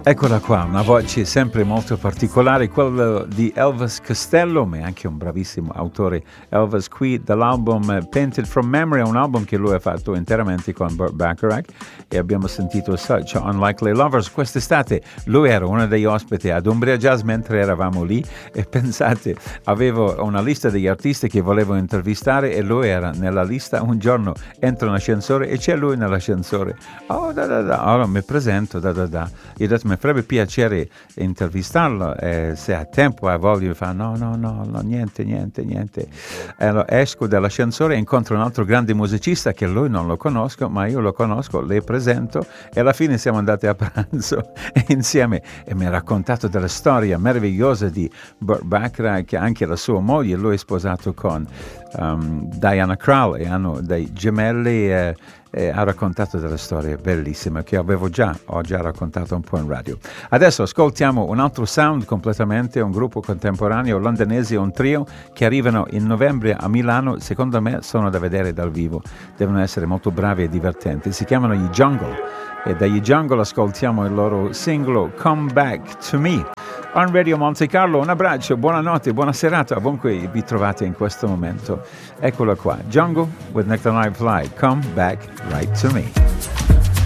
Eccola qua, una voce sempre molto particolare, quella di Elvis Costello, ma è anche un bravissimo autore. Elvis qui dall'album Painted from Memory, un album che lui ha fatto interamente con Burt Bacharach, e abbiamo sentito Such Unlikely Lovers. Quest'estate lui era uno degli ospiti ad Umbria Jazz mentre eravamo lì, e pensate, avevo una lista degli artisti che volevo intervistare e lui era nella lista. Un giorno entro in ascensore e c'è lui nell'ascensore. Ora mi presento, Gli ho detto, mi farebbe piacere intervistarlo, se ha tempo, ha voglia. Fa no, niente. Allora esco dall'ascensore e incontro un altro grande musicista che lui non lo conosco, ma io lo conosco, le presento, e alla fine siamo andati a pranzo insieme e mi ha raccontato della storia meravigliosa di Burt Bacharach, anche la sua moglie. Lui è sposato con Diana Krall e hanno dei gemelli, e ha raccontato delle storie bellissime che ho già raccontato un po' in radio. Adesso ascoltiamo un altro sound completamente, un gruppo contemporaneo londinese, un trio che arrivano in novembre a Milano. Secondo me sono da vedere dal vivo, devono essere molto bravi e divertenti. Si chiamano i Jungle, e dagli Jungle ascoltiamo il loro singolo Come Back to Me on Radio Monte Carlo. Un abbraccio, buonanotte, buona serata ovunque vi trovate in questo momento. Eccolo qua, Jungle with Nectar Night Fly, Come Back Right to Me.